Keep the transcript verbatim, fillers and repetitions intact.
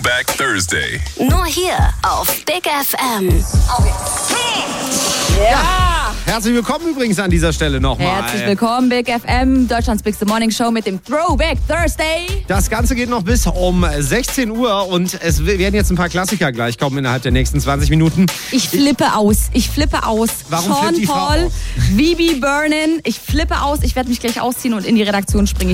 Back Thursday. Nur hier auf Big F M. Ja! Herzlich willkommen übrigens an dieser Stelle nochmal. Herzlich willkommen, Big F M, Deutschlands Bigste Morning Show mit dem Throwback Thursday. Das Ganze geht noch bis um sechzehn Uhr und es werden jetzt ein paar Klassiker gleich kommen innerhalb der nächsten zwanzig Minuten. Ich flippe aus. Ich flippe aus. Warum Sean flippt die Frau Paul, aus? Vibi Burnin. Ich flippe aus. Ich werde mich gleich ausziehen und in die Redaktion springen.